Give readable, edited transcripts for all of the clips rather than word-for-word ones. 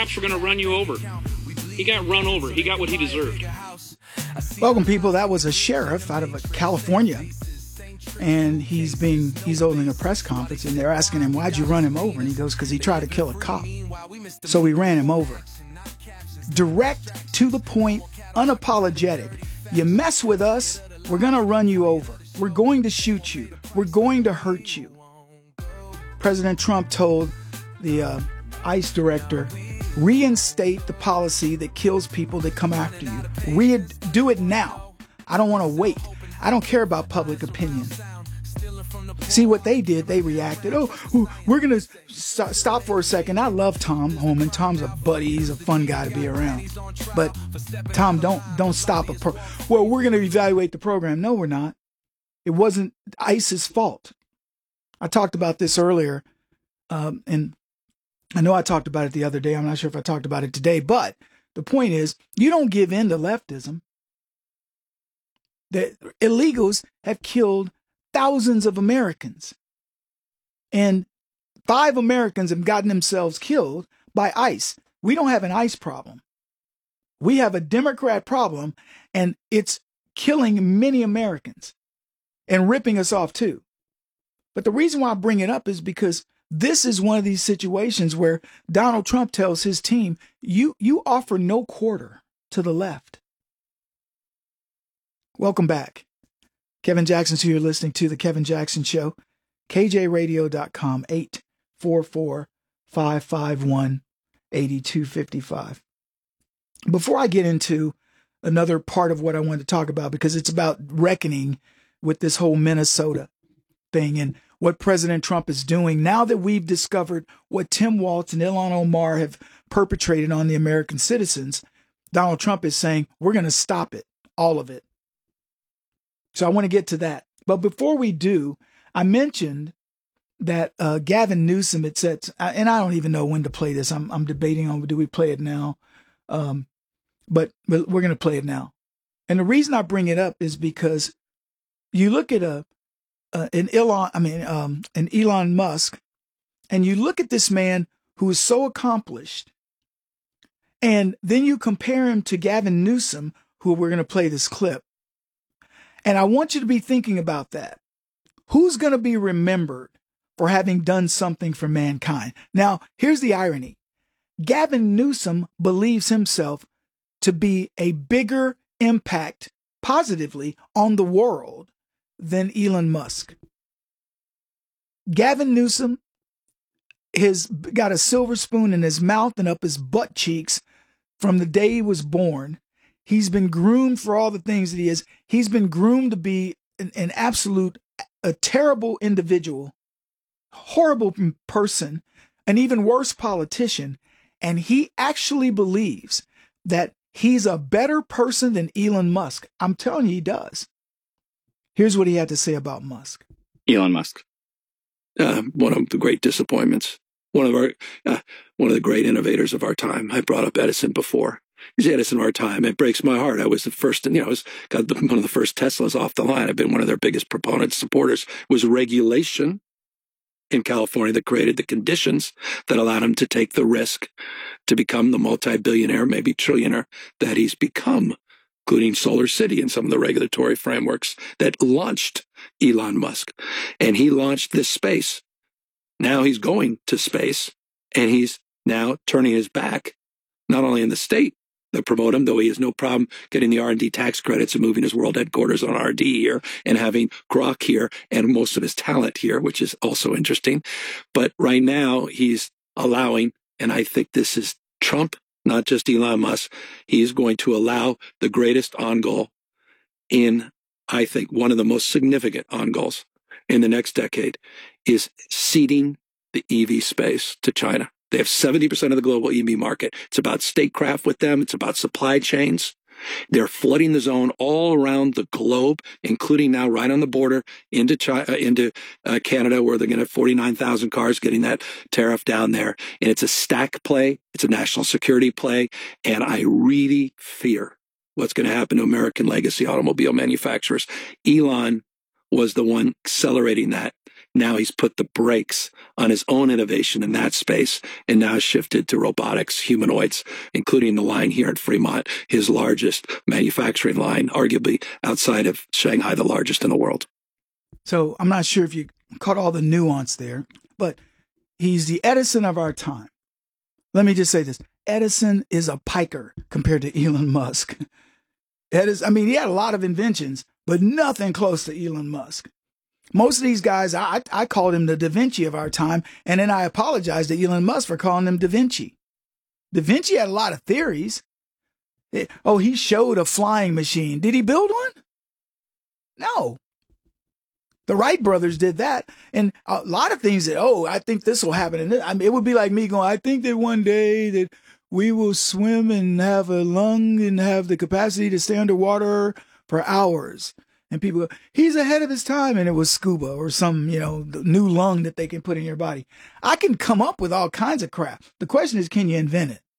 cops were going to run you over. He got run over. He got what he deserved. Welcome, people. That was a sheriff out of California. And he's holding a press conference, and they're asking him, why'd you run him over? And he goes, because he tried to kill a cop. So we ran him over. Direct, to the point, unapologetic. You mess with us, we're going to run you over. We're going to shoot you. We're going to hurt you. President Trump told the ICE director, reinstate the policy that kills people that come after you. Do it now. I don't want to wait. I don't care about public opinion. See what they did? They reacted. Oh, we're going to stop for a second. I love Tom Homan. Tom's a buddy. He's a fun guy to be around. But Tom, don't stop well, we're going to evaluate the program. No, we're not. It wasn't ICE's fault. I talked about this earlier, and I know I talked about it the other day. I'm not sure if I talked about it today, but the point is, you don't give in to leftism. The illegals have killed thousands of Americans, and 5 Americans have gotten themselves killed by ICE. We don't have an ICE problem. We have a Democrat problem, and it's killing many Americans and ripping us off too. But the reason why I bring it up is because this is one of these situations where Donald Trump tells his team, you offer no quarter to the left. Welcome back. Kevin Jackson's here. You're listening to The Kevin Jackson Show. KJRadio.com, 844-551-8255. Before I get into another part of what I wanted to talk about, because it's about reckoning with this whole Minnesota thing and what President Trump is doing, now that we've discovered what Tim Walz and Ilhan Omar have perpetrated on the American citizens, Donald Trump is saying, we're going to stop it, all of it. So I want to get to that. But before we do, I mentioned that Gavin Newsom had said, and I don't even know when to play this. I'm debating on, do we play it now? But we're going to play it now. And the reason I bring it up is because you look at an Elon Musk, and you look at this man who is so accomplished, and then you compare him to Gavin Newsom, who we're going to play this clip. And I want you to be thinking about that. Who's going to be remembered for having done something for mankind? Now, here's the irony. Gavin Newsom believes himself to be a bigger impact positively on the world than Elon Musk. Gavin Newsom has got a silver spoon in his mouth and up his butt cheeks from the day he was born. He's been groomed for all the things that he is. He's been groomed to be an absolute, a terrible individual, horrible person, an even worse politician. And he actually believes that he's a better person than Elon Musk. I'm telling you, he does. Here's what he had to say about Musk. Elon Musk, one of the great disappointments, one of the great innovators of our time. I brought up Edison before. He's Edison of our time. It breaks my heart. I was the first, I was got one of the first Teslas off the line. I've been one of their biggest proponents, supporters. Was regulation in California that created the conditions that allowed him to take the risk to become the multi-billionaire, maybe trillionaire that he's become, including Solar City and some of the regulatory frameworks that launched Elon Musk. And he launched this space. Now he's going to space, and he's now turning his back, not only in the state that promote him, though he has no problem getting the R&D tax credits and moving his world headquarters on R&D here and having Grok here and most of his talent here, which is also interesting. But right now he's allowing, and I think this is Trump, not just Elon Musk, he's going to allow the greatest on-goal in, I think, one of the most significant on-goals in the next decade is ceding the EV space to China. They have 70% of the global EV market. It's about statecraft with them. It's about supply chains. They're flooding the zone all around the globe, including now right on the border into China, into Canada, where they're going to have 49,000 cars getting that tariff down there. And it's a stack play. It's a national security play. And I really fear what's going to happen to American legacy automobile manufacturers. Elon was the one accelerating that. Now he's put the brakes on his own innovation in that space and now shifted to robotics, humanoids, including the line here at Fremont, his largest manufacturing line, arguably outside of Shanghai, the largest in the world. So I'm not sure if you caught all the nuance there, but he's the Edison of our time. Let me just say this. Edison is a piker compared to Elon Musk. Edison, he had a lot of inventions, but nothing close to Elon Musk. Most of these guys, I called him the Da Vinci of our time, and then I apologized to Elon Musk for calling him Da Vinci. Da Vinci had a lot of theories. He showed a flying machine. Did he build one? No. The Wright brothers did that. And a lot of things that, I think this will happen. And it would be like me going, I think that one day that we will swim and have a lung and have the capacity to stay underwater for hours. And people go, he's ahead of his time. And it was scuba or some, new lung that they can put in your body. I can come up with all kinds of crap. The question is, can you invent it?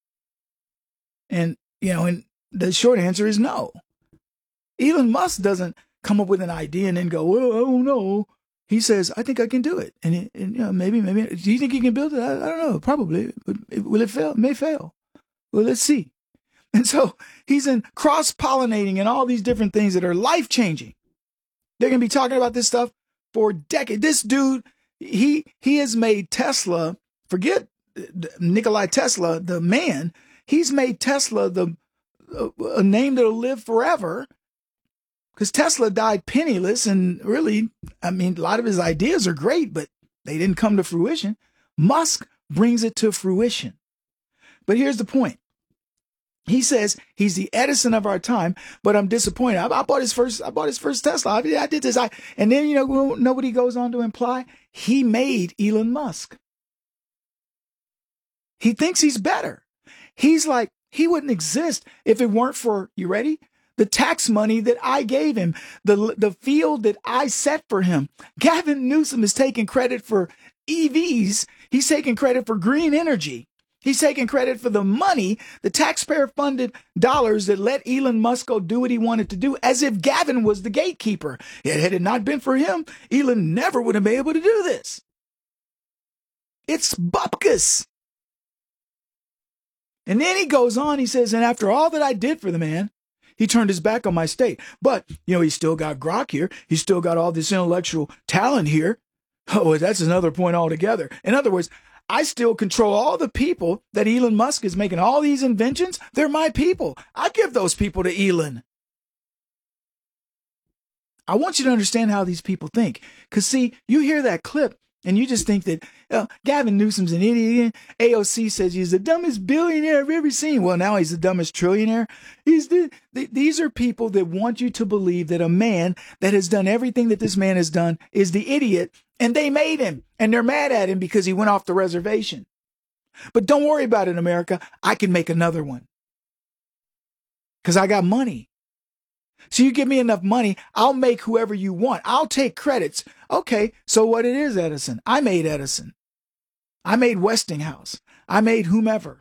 And, and the short answer is no. Elon Musk doesn't come up with an idea and then go, well, I don't know. He says, I think I can do it. And maybe, do you think you can build it? I don't know. Probably. But will it fail? It may fail. Well, let's see. And so he's in cross-pollinating and all these different things that are life-changing. They're going to be talking about this stuff for decades. This dude, he has made Tesla, forget Nikola Tesla, the man, he's made Tesla a name that'll live forever. Because Tesla died penniless, and really, a lot of his ideas are great, but they didn't come to fruition. Musk brings it to fruition. But here's the point. He says he's the Edison of our time, but I'm disappointed. I bought his first Tesla. I did this. And then, nobody goes on to imply he made Elon Musk. He thinks he's better. He's like, he wouldn't exist if it weren't for, you ready? The tax money that I gave him, the field that I set for him. Gavin Newsom is taking credit for EVs. He's taking credit for green energy. He's taking credit for the money, the taxpayer-funded dollars that let Elon Musk go do what he wanted to do, as if Gavin was the gatekeeper. Had it not been for him, Elon never would have been able to do this. It's bupkis. And then he goes on, he says, and after all that I did for the man, he turned his back on my state. But, he's still got Grok here. He's still got all this intellectual talent here. Oh, that's another point altogether. In other words, I still control all the people that Elon Musk is making all these inventions. They're my people. I give those people to Elon. I want you to understand how these people think. Because, see, you hear that clip and you just think that Gavin Newsom's an idiot. AOC says he's the dumbest billionaire I've ever seen. Well, now he's the dumbest trillionaire. These are people that want you to believe that a man that has done everything that this man has done is the idiot, and they made him, and they're mad at him because he went off the reservation. But don't worry about it, America. I can make another one because I got money. So you give me enough money, I'll make whoever you want. I'll take credits. Okay, so what it is, Edison? I made Edison. I made Westinghouse. I made whomever.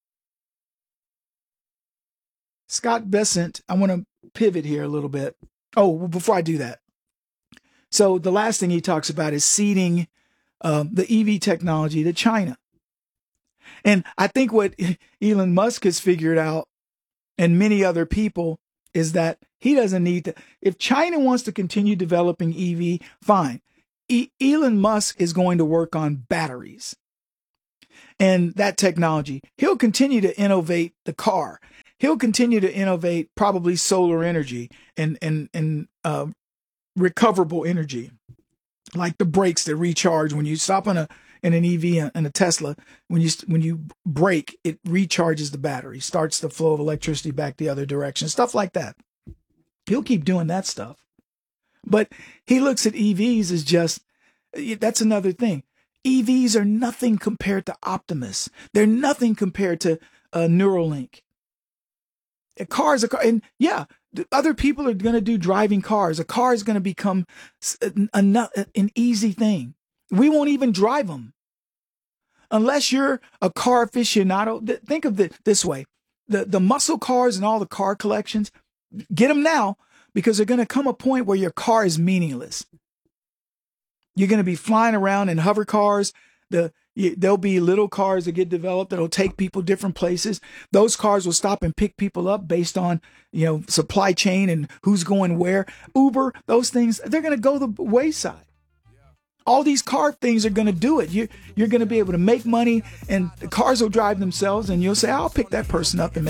Scott Bessent, I want to pivot here a little bit. Oh, before I do that. So the last thing he talks about is ceding the EV technology to China. And I think what Elon Musk has figured out, and many other people, is that he doesn't need to. If China wants to continue developing EV, fine. Elon Musk is going to work on batteries and that technology. He'll continue to innovate the car. He'll continue to innovate probably solar energy and recoverable energy, like the brakes that recharge when you stop in an EV and a Tesla. When you brake, it recharges the battery, starts the flow of electricity back the other direction, stuff like that. He'll keep doing that stuff. But he looks at EVs as just, that's another thing. EVs are nothing compared to Optimus. They're nothing compared to Neuralink. A car is a car. And yeah, other people are going to do driving cars. A car is going to become an easy thing. We won't even drive them. Unless you're a car aficionado. Think of it this way. The muscle cars and all the car collections, get them now, because they're going to come a point where your car is meaningless. You're going to be flying around in hover cars. There'll be little cars that get developed that'll take people different places. Those cars will stop and pick people up based on, supply chain and who's going where. Uber, those things, they're going to go the wayside. All these car things are going to do it. You're going to be able to make money, and the cars will drive themselves, and you'll say, I'll pick that person up and